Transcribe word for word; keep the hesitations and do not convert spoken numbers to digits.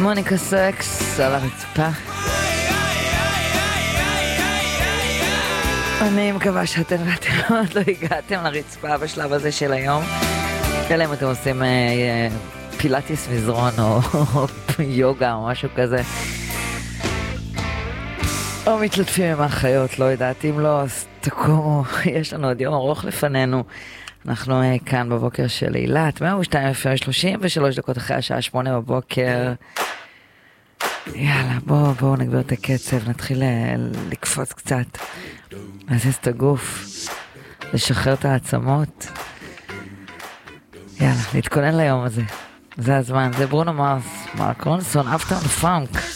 מוניקה סקס על הרצפה. אני מקווה שאתם עוד לא הגעתם לרצפה בשלב הזה של היום, אלא אם אתם עושים פילאטיס מזרון או יוגה או משהו כזה, או מתלטפים עם האחיות, לא יודעת. אם לא, אז תקומו, יש לנו עוד יום ארוך לפנינו. אנחנו כאן בבוקר של אילת, מאה ושתיים אפס שלושים ושלוש דקות אחרי השעה שמונה בבוקר. יאללה, בואו בואו נגביר את הקצב, נתחיל לקפוץ קצת, להזיז את הגוף, לשחרר את העצמות. יאללה, להתכונן ליום הזה, זה הזמן. זה ברונו מרס, מרק רונסון, אפטרן פאנק.